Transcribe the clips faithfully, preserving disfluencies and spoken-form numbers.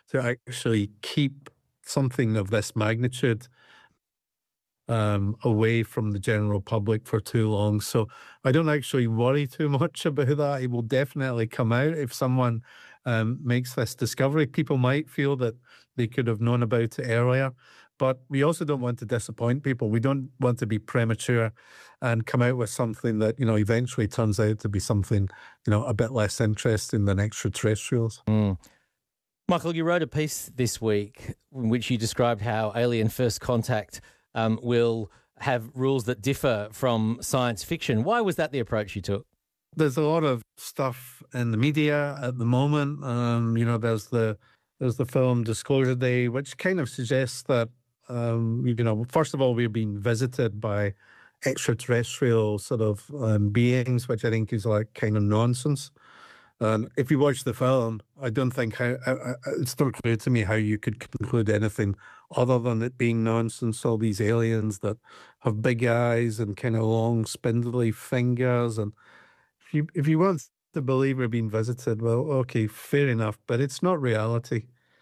to actually keep something of this magnitude um, away from the general public for too long. So I don't actually worry too much about that. It will definitely come out if someone um, makes this discovery. People might feel that they could have known about it earlier, but we also don't want to disappoint people. We don't want to be premature and come out with something that, you know, eventually turns out to be something, you know, a bit less interesting than extraterrestrials. Mm. Michael, you wrote a piece this week in which you described how Alien First Contact um, will have rules that differ from science fiction. Why was that the approach you took? There's a lot of stuff in the media at the moment. Um, you know, there's the there's the film Disclosure Day, which kind of suggests that, um, you know, first of all, we're being visited by extraterrestrial sort of um, beings, which I think is like kind of nonsense. And if you watch the film, I don't think how I, I, it's not clear to me how you could conclude anything other than it being nonsense. All these aliens that have big eyes and kind of long, spindly fingers, and if you if you want to believe we're being visited, well, okay, fair enough, but it's not reality.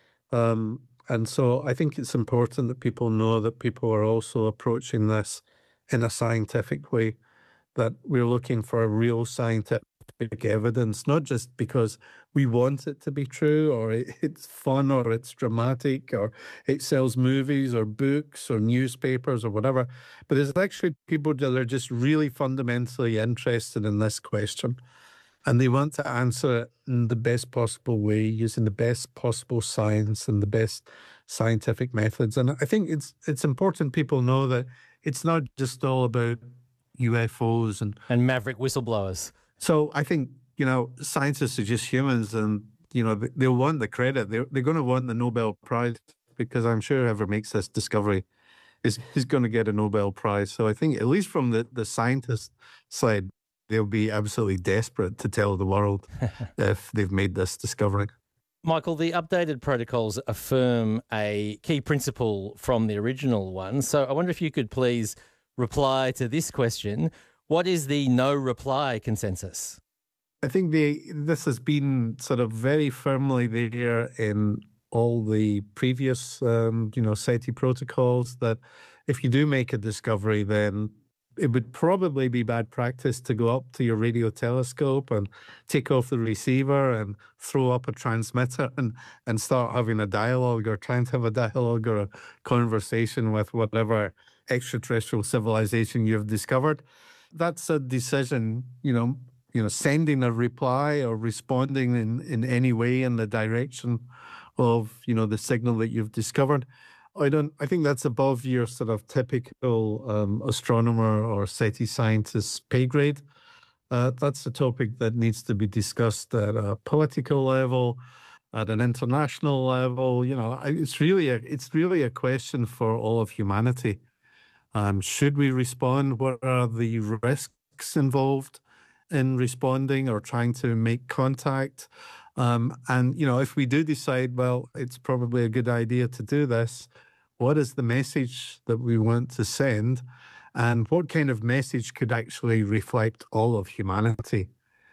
Um, and so I think it's important that people know that people are also approaching this in a scientific way, that we're looking for a real scientific evidence, not just because we want it to be true or it, it's fun or it's dramatic or it sells movies or books or newspapers or whatever, but there's actually people that are just really fundamentally interested in this question and they want to answer it in the best possible way using the best possible science and the best scientific methods. And I think it's it's important people know that it's not just all about U F Os and and maverick whistleblowers. So I think, you know, scientists are just humans and, you know, they'll want the credit. They're, they're going to want the Nobel Prize because I'm sure whoever makes this discovery is, is going to get a Nobel Prize. So I think at least from the, the scientist side, they'll be absolutely desperate to tell the world if they've made this discovery. Michael, the updated protocols affirm a key principle from the original one. So I wonder if you could please reply to this question. What is the no reply consensus? I think the this has been sort of very firmly there in all the previous, um, you know, SETI protocols that if you do make a discovery, then it would probably be bad practice to go up to your radio telescope and take off the receiver and throw up a transmitter and, and start having a dialogue or trying to have a dialogue or a conversation with whatever extraterrestrial civilization you've discovered. That's a decision, you know, you know, sending a reply or responding in, in any way in the direction of, you know, the signal that you've discovered. I don't, I think that's above your sort of typical um, astronomer or SETI scientist's pay grade. Uh, that's a topic that needs to be discussed at a political level, at an international level. You know, it's really a, it's really a question for all of humanity. Um, should we respond? What are the risks involved in responding or trying to make contact? Um, and, you know, if we do decide, well, it's probably a good idea to do this, what is the message that we want to send? And what kind of message could actually reflect all of humanity?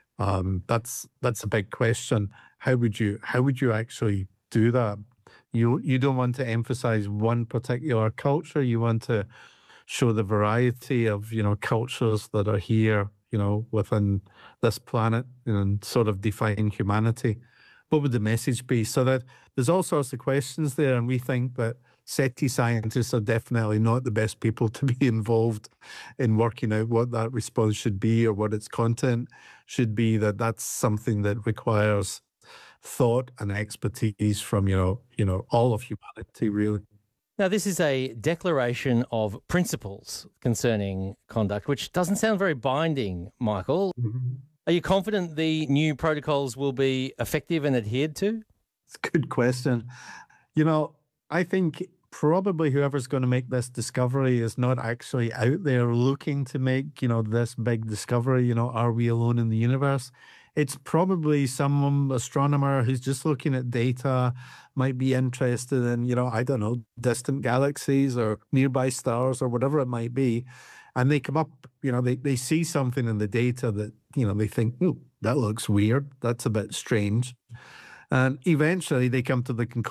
Um, that's that's a big question. How would you how would you actually do that? You you don't want to emphasize one particular culture. You want to show the variety of, you know, cultures that are here, you know, within this planet and sort of define humanity. What would the message be? So that there's all sorts of questions there. And we think that SETI scientists are definitely not the best people to be involved in working out what that response should be or what its content should be, that that's something that requires thought and expertise from, you know, you know, all of humanity, really. Now, this is a declaration of principles concerning conduct, which doesn't sound very binding, Michael. Mm-hmm. Are you confident the new protocols will be effective and adhered to? It's a good question. You know, I think probably whoever's going to make this discovery is not actually out there looking to make, you know, this big discovery, you know, are we alone in the universe? It's probably some astronomer who's just looking at data, might be interested in, you know, I don't know, distant galaxies or nearby stars or whatever it might be. And they come up, you know, they, they see something in the data that, you know, they think, oh, that looks weird. That's a bit strange. And eventually they come to the conclusion